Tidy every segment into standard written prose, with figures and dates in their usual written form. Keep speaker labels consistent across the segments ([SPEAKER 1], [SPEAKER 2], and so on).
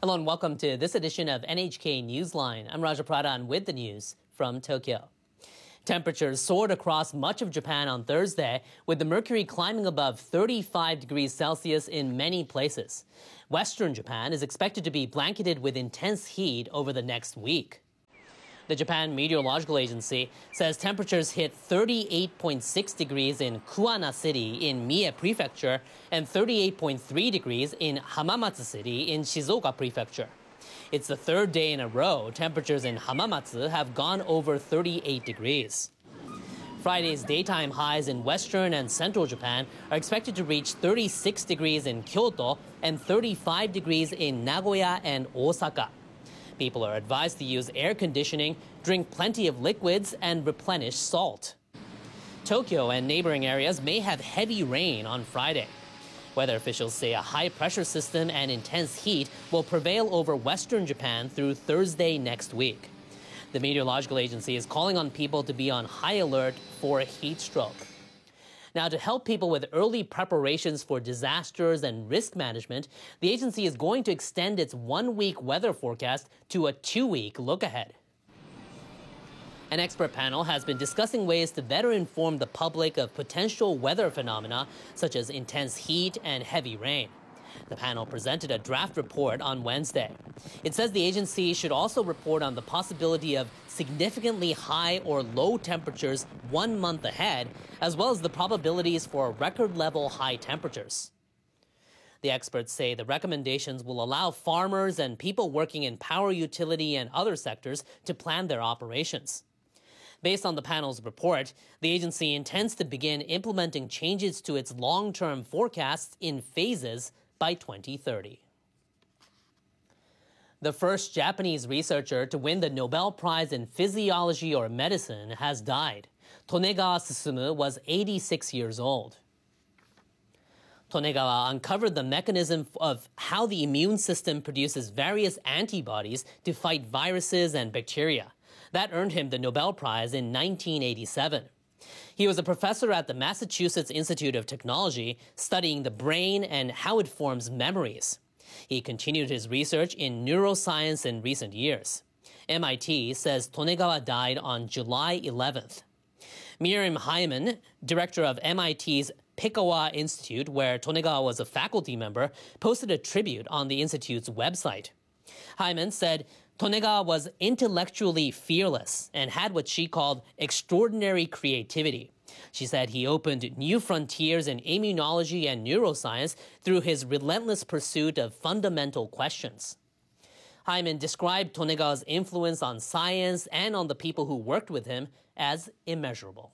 [SPEAKER 1] Hello and welcome to this edition of NHK Newsline. I'm Raja Pradhan with the news from Tokyo. Temperatures soared across much of Japan on Thursday, with the mercury climbing above 35 degrees Celsius in many places. Western Japan is expected to be blanketed with intense heat over the next week. The Japan Meteorological Agency says temperatures hit 38.6 degrees in Kuwana City in Mie Prefecture and 38.3 degrees in Hamamatsu City in Shizuoka Prefecture. It's the third day in a row temperatures in Hamamatsu have gone over 38 degrees. Friday's daytime highs in western and central Japan are expected to reach 36 degrees in Kyoto and 35 degrees in Nagoya and Osaka. People are advised to use air conditioning, drink plenty of liquids, and replenish salt. Tokyo and neighboring areas may have heavy rain on Friday. Weather officials say a high-pressure system and intense heat will prevail over western Japan through Thursday next week. The Meteorological Agency is calling on people to be on high alert for a heat stroke. Now, to help people with early preparations for disasters and risk management, the agency is going to extend its one-week weather forecast to a two-week look-ahead. An expert panel has been discussing ways to better inform the public of potential weather phenomena such as intense heat and heavy rain. The panel presented a draft report on Wednesday. It says the agency should also report on the possibility of significantly high or low temperatures 1 month ahead, as well as the probabilities for record-level high temperatures. The experts say the recommendations will allow farmers and people working in power utility and other sectors to plan their operations. Based on the panel's report, the agency intends to begin implementing changes to its long-term forecasts in phases by 2030. The first Japanese researcher to win the Nobel Prize in Physiology or Medicine has died. Tonegawa Susumu was 86 years old. Tonegawa uncovered the mechanism of how the immune system produces various antibodies to fight viruses and bacteria. That earned him the Nobel Prize in 1987. He was a professor at the Massachusetts Institute of Technology, studying the brain and how it forms memories. He continued his research in neuroscience in recent years. MIT says Tonegawa died on July 11th. Miriam Hyman, director of MIT's Pikawa Institute, where Tonegawa was a faculty member, posted a tribute on the institute's website. Hyman said Tonegawa was intellectually fearless and had what she called extraordinary creativity. She said he opened new frontiers in immunology and neuroscience through his relentless pursuit of fundamental questions. Hyman described Tonegawa's influence on science and on the people who worked with him as immeasurable.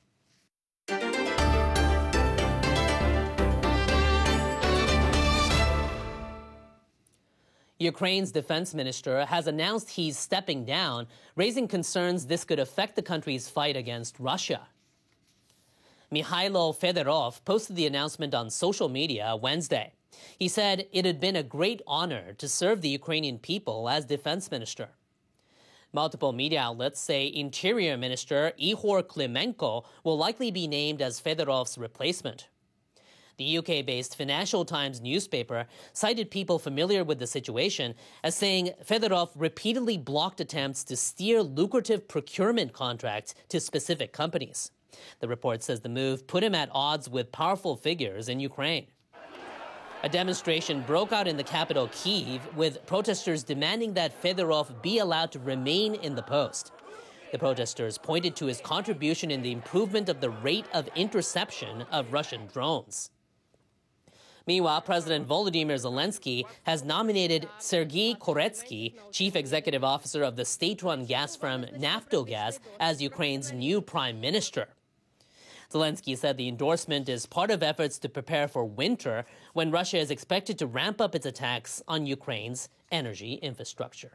[SPEAKER 1] Ukraine's defense minister has announced he's stepping down, raising concerns this could affect the country's fight against Russia. Mikhailo Fedorov posted the announcement on social media Wednesday. He said it had been a great honor to serve the Ukrainian people as defense minister. Multiple media outlets say Interior Minister Ihor Klimenko will likely be named as Fedorov's replacement. The UK-based Financial Times newspaper cited people familiar with the situation as saying Fedorov repeatedly blocked attempts to steer lucrative procurement contracts to specific companies. The report says the move put him at odds with powerful figures in Ukraine. A demonstration broke out in the capital, Kyiv, with protesters demanding that Fedorov be allowed to remain in the post. The protesters pointed to his contribution in the improvement of the rate of interception of Russian drones. Meanwhile, President Volodymyr Zelensky has nominated Sergei Koretsky, chief executive officer of the state-run gas firm Naftogaz, as Ukraine's new prime minister. Zelensky said the endorsement is part of efforts to prepare for winter, when Russia is expected to ramp up its attacks on Ukraine's energy infrastructure.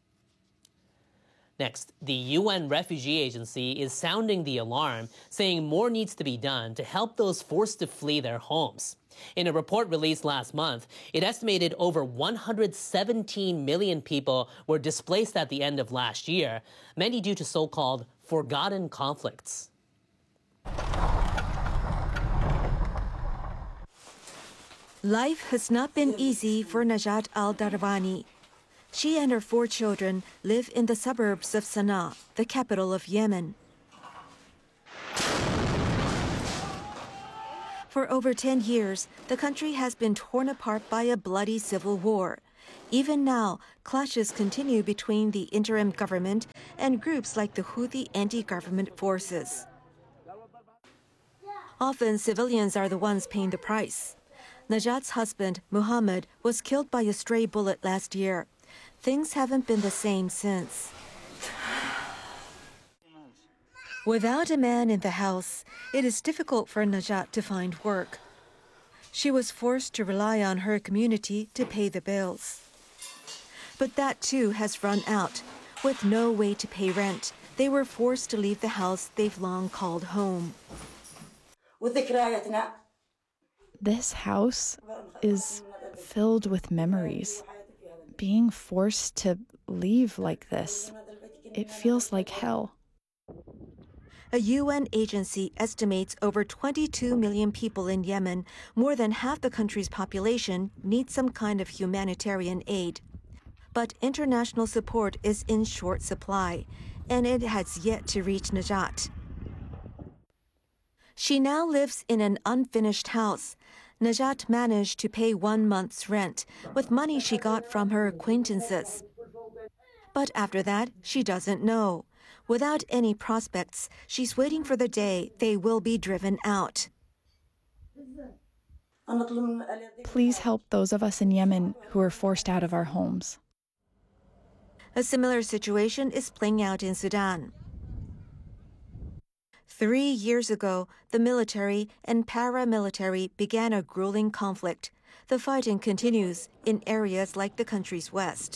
[SPEAKER 1] Next, the UN Refugee Agency is sounding the alarm, saying more needs to be done to help those forced to flee their homes. In a report released last month, it estimated over 117 million people were displaced at the end of last year, many due to so-called forgotten conflicts.
[SPEAKER 2] Life has not been easy for Najat al-Darvani. She and her 4 children live in the suburbs of Sana'a, the capital of Yemen. For over 10 years, the country has been torn apart by a bloody civil war. Even now, clashes continue between the interim government and groups like the Houthi anti-government forces. Often, civilians are the ones paying the price. Najat's husband, Muhammad, was killed by a stray bullet last year. Things haven't been the same since. Without a man in the house, it is difficult for Najat to find work. She was forced to rely on her community to pay the bills. But that too has run out. With no way to pay rent, they were forced to leave the house they've long called home.
[SPEAKER 3] This house is filled with memories. Being forced to leave like this, it feels like hell.
[SPEAKER 2] A UN agency estimates over 22 million people in Yemen, more than half the country's population, need some kind of humanitarian aid. But international support is in short supply, and it has yet to reach Najat. She now lives in an unfinished house. Najat managed to pay 1 month's rent with money she got from her acquaintances. But after that, she doesn't know. Without any prospects, she's waiting for the day they will be driven out.
[SPEAKER 3] Please help those of us in Yemen who are forced out of our homes.
[SPEAKER 2] A similar situation is playing out in Sudan. 3 years ago, the military and paramilitary began a grueling conflict. The fighting continues in areas like the country's west.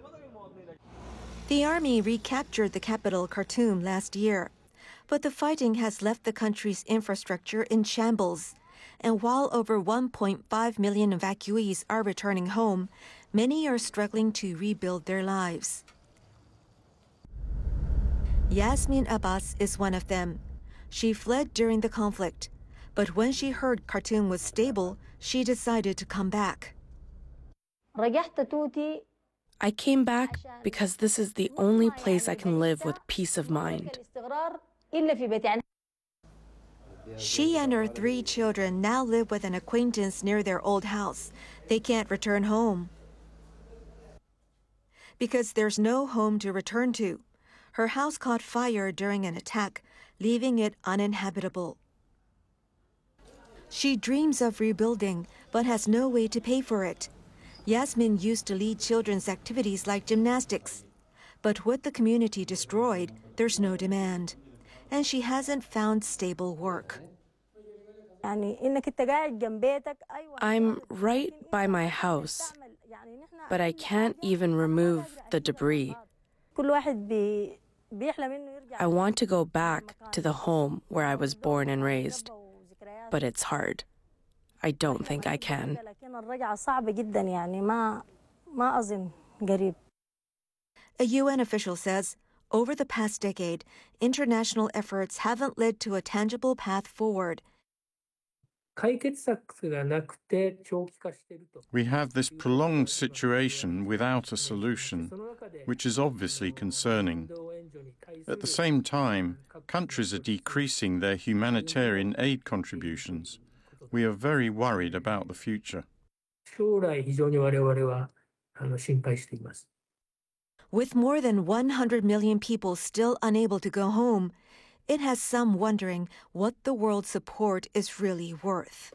[SPEAKER 2] The army recaptured the capital, Khartoum, last year. But the fighting has left the country's infrastructure in shambles. And while over 1.5 million evacuees are returning home, many are struggling to rebuild their lives. Yasmin Abbas is one of them. She fled during the conflict. But when she heard Khartoum was stable, she decided to come back.
[SPEAKER 4] I came back because this is the only place I can live with peace of mind.
[SPEAKER 2] She and her 3 children now live with an acquaintance near their old house. They can't return home because there's no home to return to. Her house caught fire during an attack, leaving it uninhabitable. She dreams of rebuilding, but has no way to pay for it. Yasmin used to lead children's activities like gymnastics. But with the community destroyed, there's no demand. And she hasn't found stable work.
[SPEAKER 4] I'm right by my house, but I can't even remove the debris. I want to go back to the home where I was born and raised, but it's hard. I don't think I can.
[SPEAKER 2] A UN official says, over the past decade, international efforts haven't led to a tangible path forward.
[SPEAKER 5] We have this prolonged situation without a solution, which is obviously concerning. At the same time, countries are decreasing their humanitarian aid contributions. We are very worried about the future.
[SPEAKER 2] With more than 100 million people still unable to go home, it has some wondering what the world's support is really worth.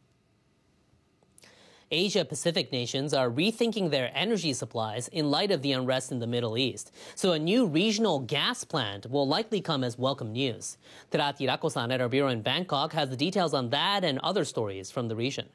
[SPEAKER 1] Asia-Pacific nations are rethinking their energy supplies in light of the unrest in the Middle East. So a new regional gas plant will likely come as welcome news. Terati Rakosan at our bureau in Bangkok has the details on that and other stories from the region.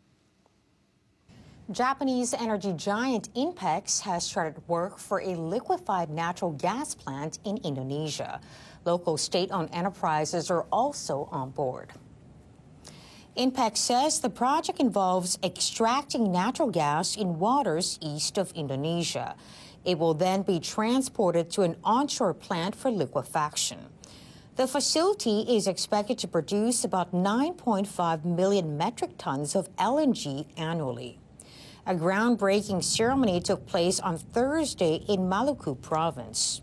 [SPEAKER 6] Japanese energy giant INPEX has started work for a liquefied natural gas plant in Indonesia. Local state-owned enterprises are also on board. INPEX says the project involves extracting natural gas in waters east of Indonesia. It will then be transported to an onshore plant for liquefaction. The facility is expected to produce about 9.5 million metric tons of LNG annually. A groundbreaking ceremony took place on Thursday in Maluku province.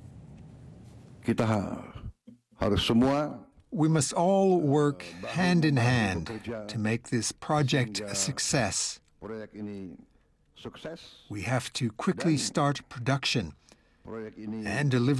[SPEAKER 7] We must all work hand in hand to make this project a success. We have to quickly start production and deliver